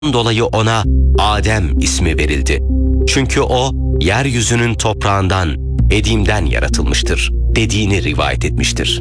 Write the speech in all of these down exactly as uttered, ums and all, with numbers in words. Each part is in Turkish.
dolayı ona Adem ismi verildi. Çünkü o yeryüzünün toprağından, edimden yaratılmıştır dediğini rivayet etmiştir.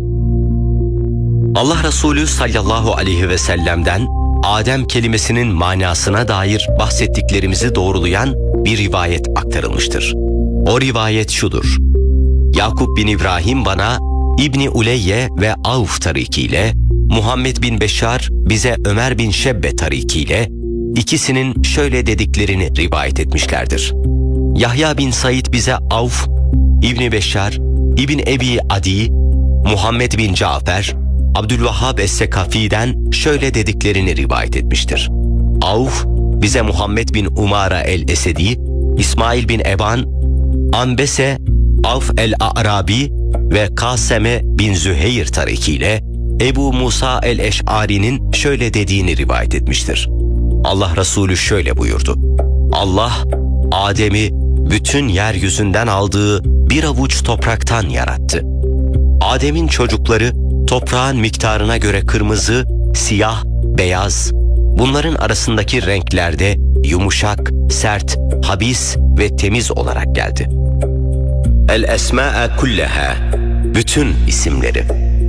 Allah Resulü sallallahu aleyhi ve sellem'den Adem kelimesinin manasına dair bahsettiklerimizi doğrulayan bir rivayet aktarılmıştır. O rivayet şudur: Yakup bin İbrahim bana İbni Uleyye ve Avf tarikiyle, Muhammed bin Beşşar bize Ömer bin Şebbe tarikiyle ikisinin şöyle dediklerini rivayet etmişlerdir. Yahya bin Said bize Avf, İbni Beşşar, İbn Ebi Adi, Muhammed bin Cafer, Abdülvahhab Es-Sekafi'den şöyle dediklerini rivayet etmiştir. Avf bize Muhammed bin Umara el-Esedi, İsmail bin Eban, Anbese, Avf el-A'rabi ve Kaseme bin Züheyr tarikiyle Ebu Musa el-Eş'ari'nin şöyle dediğini rivayet etmiştir. Allah Resulü şöyle buyurdu: Allah Adem'i bütün yeryüzünden aldığı bir avuç topraktan yarattı. Adem'in çocukları toprağın miktarına göre kırmızı, siyah, beyaz, bunların arasındaki renklerde yumuşak, sert, habis ve temiz olarak geldi. El-esmâ'e kulleha, bütün isimleri.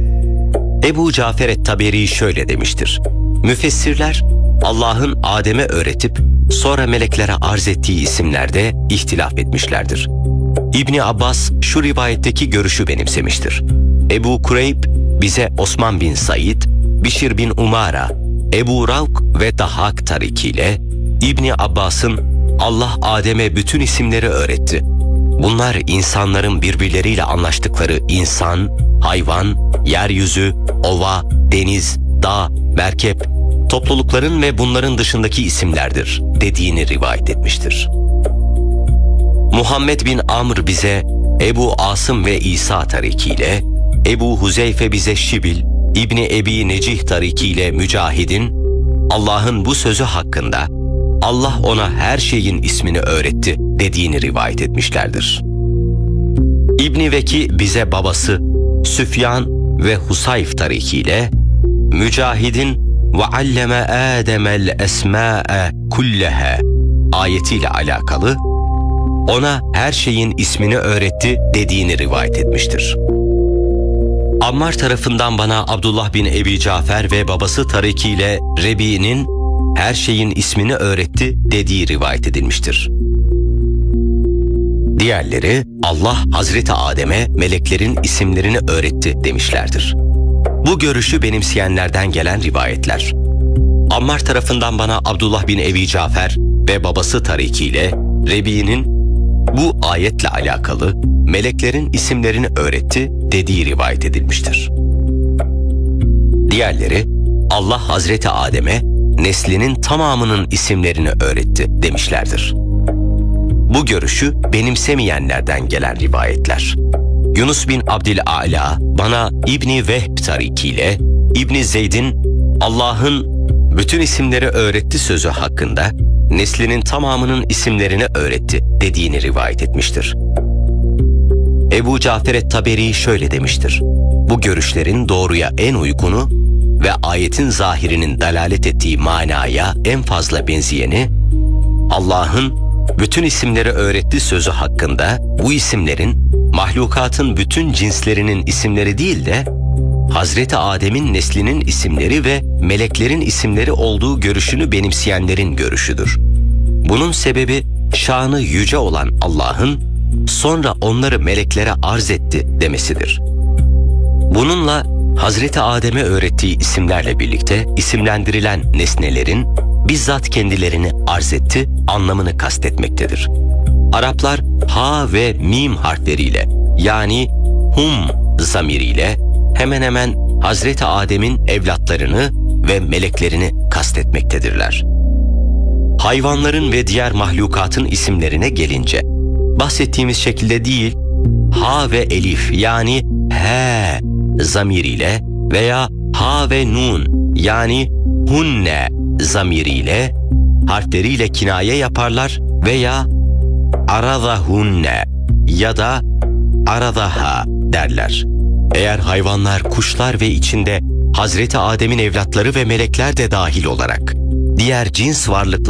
Ebu Cafer et-Taberi şöyle demiştir: Müfessirler Allah'ın Adem'e öğretip sonra meleklere arz ettiği isimlerde ihtilaf etmişlerdir. İbni Abbas şu rivayetteki görüşü benimsemiştir. Ebu Kureyb bize Osman bin Said, Bişir bin Umara, Ebu Ravk ve Dahak tarikiyle İbni Abbas'ın Allah Adem'e bütün isimleri öğretti. Bunlar insanların birbirleriyle anlaştıkları insan, hayvan, yeryüzü, ova, deniz, dağ, merkep, toplulukların ve bunların dışındaki isimlerdir dediğini rivayet etmiştir. Muhammed bin Amr bize Ebu Asım ve İsa tarikiyle, Ebu Huzeyfe bize Şibil, İbni Ebi Necih tarikiyle Mücahid'in Allah'ın bu sözü hakkında Allah ona her şeyin ismini öğretti dediğini rivayet etmişlerdir. İbni Veki bize babası Süfyan ve Husayf tarikiyle Mücahid'in وَعَلَّمَ آدَمَ الْأَسْمَاءَ كُلَّهَا ayetiyle alakalı ona her şeyin ismini öğretti dediğini rivayet etmiştir. Ammar tarafından bana Abdullah bin Ebi Cafer ve babası tarikiyle Rebi'nin her şeyin ismini öğretti dediği rivayet edilmiştir. Diğerleri Allah Hazreti Adem'e meleklerin isimlerini öğretti demişlerdir. Bu görüşü benimseyenlerden gelen rivayetler: Ammar tarafından bana Abdullah bin Ebi Cafer ve babası tarikiyle Rebi'nin bu ayetle alakalı meleklerin isimlerini öğretti dediği rivayet edilmiştir. Diğerleri Allah Hazreti Adem'e neslinin tamamının isimlerini öğretti demişlerdir. Bu görüşü benimsemeyenlerden gelen rivayetler: Yunus bin Abdül'Ala bana İbni Vehb tarikiyle İbni Zeyd'in Allah'ın bütün isimleri öğretti sözü hakkında neslinin tamamının isimlerini öğretti dediğini rivayet etmiştir. Ebu Cafer et-Taberi şöyle demiştir: Bu görüşlerin doğruya en uygunu ve ayetin zahirinin dalalet ettiği manaya en fazla benzeyeni, Allah'ın bütün isimleri öğretti sözü hakkında bu isimlerin mahlukatın bütün cinslerinin isimleri değil de Hazreti Adem'in neslinin isimleri ve meleklerin isimleri olduğu görüşünü benimseyenlerin görüşüdür. Bunun sebebi şanı yüce olan Allah'ın sonra onları meleklere arz etti demesidir. Bununla Hazreti Adem'e öğrettiği isimlerle birlikte isimlendirilen nesnelerin bizzat kendilerini arz etti anlamını kastetmektedir. Araplar ha ve mim harfleriyle yani hum zamiriyle hemen hemen Hazreti Adem'in evlatlarını ve meleklerini kastetmektedirler. Hayvanların ve diğer mahlukatın isimlerine gelince bahsettiğimiz şekilde değil, ha ve elif yani he zamiriyle veya ha ve nun yani hunne zamiriyle harfleriyle kinaye yaparlar veya aradahunne ya da aradaha derler. Eğer hayvanlar, kuşlar ve içinde Hazreti Adem'in evlatları ve melekler de dahil olarak diğer cins varlıklar